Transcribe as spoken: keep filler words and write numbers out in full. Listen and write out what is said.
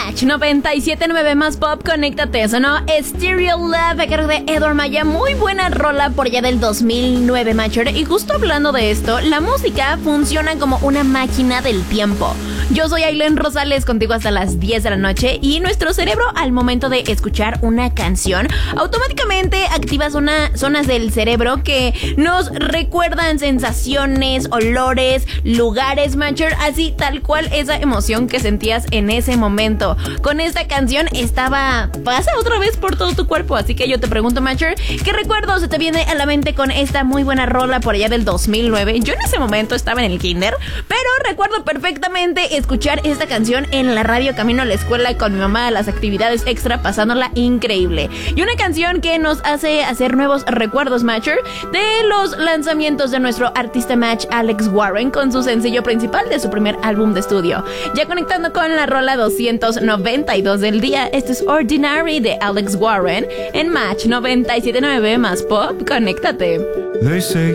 Match noventa y siete punto nueve más pop, conéctate. Sonó Stereo Love a cargo de Edward Maya. Muy buena rola por allá del dos mil nueve, Matcher. Y justo hablando de esto, la música funciona como una máquina del tiempo. Yo soy Ailén Rosales, contigo hasta las diez de la noche, y nuestro cerebro, al momento de escuchar una canción, automáticamente activa zona, zonas del cerebro que nos recuerdan sensaciones, olores, lugares, Matcher, así tal cual esa emoción que sentías en ese momento. Con esta canción estaba, pasa otra vez por todo tu cuerpo, así que yo te pregunto, Matcher, ¿qué recuerdo se te viene a la mente con esta muy buena rola por allá del dos mil nueve? Yo en ese momento estaba en el kinder, pero recuerdo perfectamente escuchar esta canción en la radio camino a la escuela con mi mamá a las actividades extra, pasándola increíble. Y una canción que nos hace hacer nuevos recuerdos, Matcher, de los lanzamientos de nuestro artista Match, Alex Warren, con su sencillo principal de su primer álbum de estudio. Ya conectando con la rola doscientos noventa y dos del día, esto es Ordinary de Alex Warren en Match noventa y siete punto nueve más pop, conéctate. They say